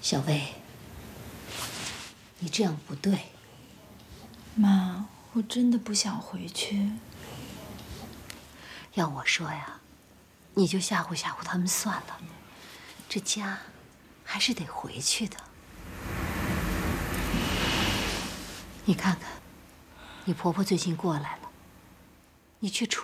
小薇，你这样不对。 妈，我真的不想回去。 要我说呀，你就吓唬吓唬他们算了。这家还是得回去的。你看看，你婆婆最近过来了，你却出